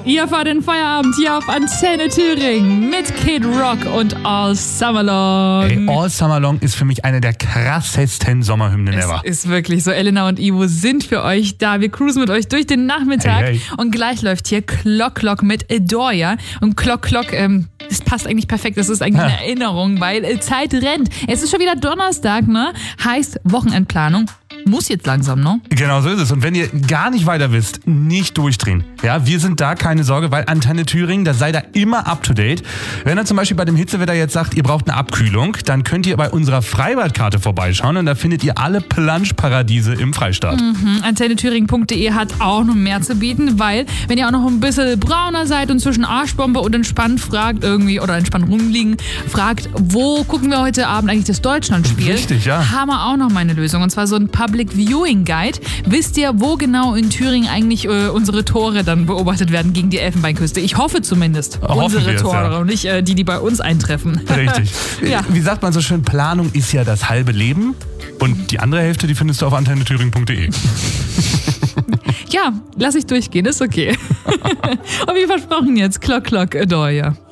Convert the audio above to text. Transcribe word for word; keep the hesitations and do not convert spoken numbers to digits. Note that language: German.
Ihr erfahrt den Feierabend hier auf Antenne Thüringen mit Kid Rock und All Summer Long. Ey, All Summer Long ist für mich eine der krassesten Sommerhymnen es ever. Ist wirklich so. Elena und Ivo sind für euch da. Wir cruisen mit euch durch den Nachmittag. Hey, hey. Und gleich läuft hier Clock Clock mit Adore Ya. Und Clock Clock, ähm, das passt eigentlich perfekt. Das ist eigentlich eine Erinnerung, weil äh, Zeit rennt. Es ist schon wieder Donnerstag, ne? Heißt Wochenendplanung. Muss jetzt langsam, ne? Genau so ist es. Und wenn ihr gar nicht weiter wisst, nicht durchdrehen. Ja, wir sind da, keine Sorge, weil Antenne Thüringen, da seid ihr immer up to date. Wenn ihr zum Beispiel bei dem Hitzewetter jetzt sagt, ihr braucht eine Abkühlung, dann könnt ihr bei unserer Freibadkarte vorbeischauen und da findet ihr alle Planschparadiese im Freistaat. Mhm. antenne thüringen punkt de hat auch noch mehr zu bieten, weil wenn ihr auch noch ein bisschen brauner seid und zwischen Arschbombe und entspannt fragt irgendwie oder entspannt rumliegen, fragt, wo gucken wir heute Abend eigentlich das Deutschlandspiel? Richtig, ja. Haben wir auch noch mal eine Lösung und zwar so ein Public Viewing Guide. Wisst ihr, wo genau in Thüringen eigentlich äh, unsere Tore dann beobachtet werden gegen die Elfenbeinküste? Ich hoffe zumindest. Hoffen unsere wir es, Tore ja. und nicht äh, die, die bei uns eintreffen. Richtig. Ja. Wie sagt man so schön, Planung ist ja das halbe Leben und die andere Hälfte, die findest du auf antenne thüringen punkt de. Ja, lass ich durchgehen, ist okay. Und wie versprochen jetzt, Clock Clock Adore Ya.